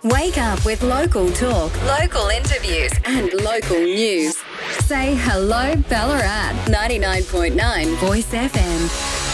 Wake up with local talk, local interviews, and local news. Say hello, Ballarat. 99.9 Voice FM.